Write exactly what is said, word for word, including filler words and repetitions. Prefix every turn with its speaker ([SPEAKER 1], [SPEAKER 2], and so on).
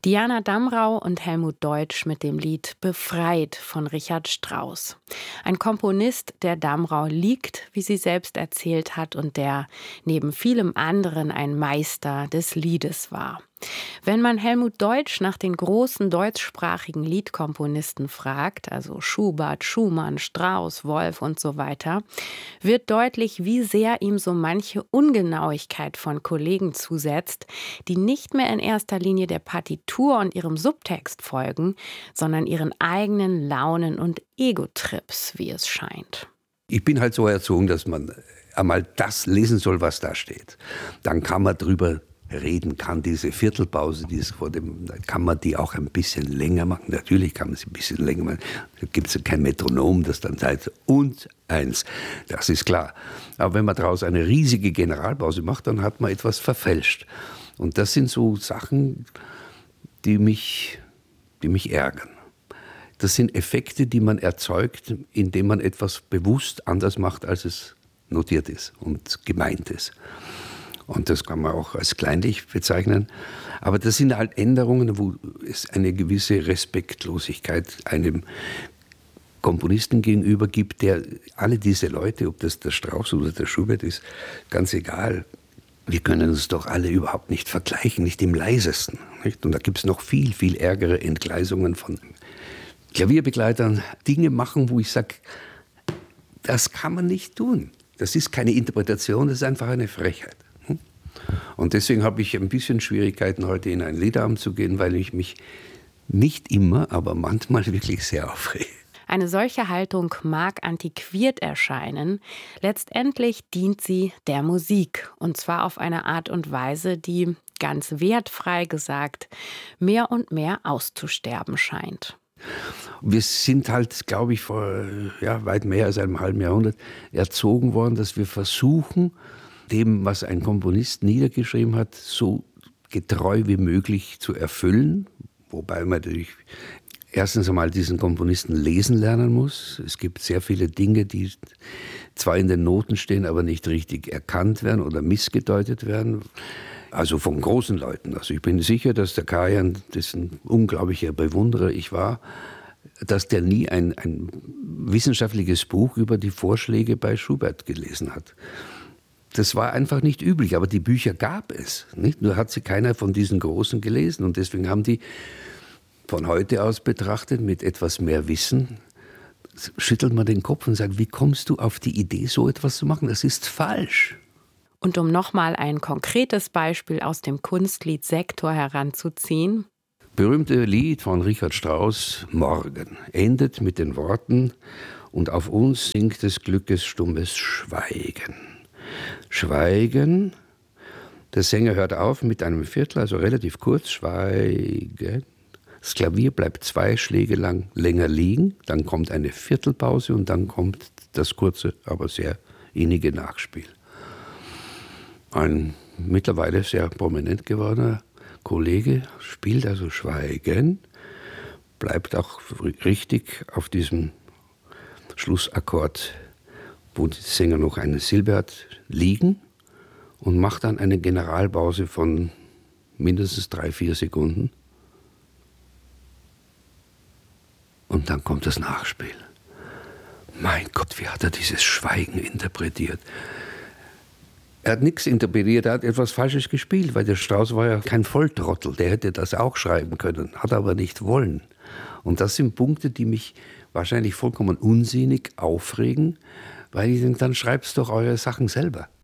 [SPEAKER 1] Diana Damrau und Helmut Deutsch mit dem Lied »Befreit« von Richard Strauss. Ein Komponist, der Damrau liegt, wie sie selbst erzählt hat, und der neben vielem anderen ein Meister des Liedes war. Wenn man Helmut Deutsch nach den großen deutschsprachigen Liedkomponisten fragt, also Schubert, Schumann, Strauss, Wolf und so weiter, wird deutlich, wie sehr ihm so manche Ungenauigkeit von Kollegen zusetzt, die nicht mehr in erster Linie der Partitur und ihrem Subtext folgen, sondern ihren eigenen Launen und Ego-Trips, wie es scheint.
[SPEAKER 2] Ich bin halt so erzogen, dass man einmal das lesen soll, was da steht. Dann kann man drüber reden, kann diese Viertelpause, die ist vor dem, kann man die auch ein bisschen länger machen. Natürlich kann man sie ein bisschen länger machen. Da gibt es ja kein Metronom, das dann sagt und eins. Das ist klar. Aber wenn man daraus eine riesige Generalpause macht, dann hat man etwas verfälscht. Und das sind so Sachen, die mich, die mich ärgern. Das sind Effekte, die man erzeugt, indem man etwas bewusst anders macht, als es notiert ist und gemeint ist. Und das kann man auch als kleinlich bezeichnen. Aber das sind halt Änderungen, wo es eine gewisse Respektlosigkeit einem Komponisten gegenüber gibt, der alle diese Leute, ob das der Strauss oder der Schubert ist, ganz egal. Wir können uns doch alle überhaupt nicht vergleichen, nicht im leisesten. Nicht? Und da gibt es noch viel, viel ärgere Entgleisungen von Klavierbegleitern, Dinge machen, wo ich sage, das kann man nicht tun. Das ist keine Interpretation, das ist einfach eine Frechheit. Und deswegen habe ich ein bisschen Schwierigkeiten, heute in ein Liederabend zu gehen, weil ich mich nicht immer, aber manchmal wirklich sehr aufrege.
[SPEAKER 1] Eine solche Haltung mag antiquiert erscheinen. Letztendlich dient sie der Musik. Und zwar auf eine Art und Weise, die, ganz wertfrei gesagt, mehr und mehr auszusterben scheint.
[SPEAKER 2] Wir sind halt, glaube ich, vor ja, weit mehr als einem halben Jahrhundert erzogen worden, dass wir versuchen, dem, was ein Komponist niedergeschrieben hat, so getreu wie möglich zu erfüllen. Wobei man natürlich erstens einmal diesen Komponisten lesen lernen muss. Es gibt sehr viele Dinge, die zwar in den Noten stehen, aber nicht richtig erkannt werden oder missgedeutet werden. Also von großen Leuten. Also ich bin sicher, dass der Karajan, dessen unglaublicher Bewunderer ich war, dass der nie ein, ein wissenschaftliches Buch über die Vorschläge bei Schubert gelesen hat. Das war einfach nicht üblich, aber die Bücher gab es. Nicht? Nur hat sie keiner von diesen Großen gelesen. Und deswegen haben die von heute aus betrachtet, mit etwas mehr Wissen, schüttelt man den Kopf und sagt, wie kommst du auf die Idee, so etwas zu machen? Das ist falsch.
[SPEAKER 1] Und um nochmal ein konkretes Beispiel aus dem Kunstliedsektor heranzuziehen.
[SPEAKER 2] Berühmte Lied von Richard Strauss, Morgen, endet mit den Worten, und auf uns sinkt des Glückes stummes Schweigen. Schweigen, der Sänger hört auf mit einem Viertel, also relativ kurz, Schweigen. Das Klavier bleibt zwei Schläge lang länger liegen, dann kommt eine Viertelpause und dann kommt das kurze, aber sehr innige Nachspiel. Ein mittlerweile sehr prominent gewordener Kollege spielt also Schweigen, bleibt auch richtig auf diesem Schlussakkord, wo der Sänger noch eine Silbe hat, liegen und macht dann eine Generalpause von mindestens drei, vier Sekunden. Und dann kommt das Nachspiel. Mein Gott, wie hat er dieses Schweigen interpretiert? Er hat nichts interpretiert, er hat etwas Falsches gespielt, weil der Strauss war ja kein Volltrottel, der hätte das auch schreiben können, hat aber nicht wollen. Und das sind Punkte, die mich wahrscheinlich vollkommen unsinnig aufregen, weil ich denke, dann schreibst doch eure Sachen selber.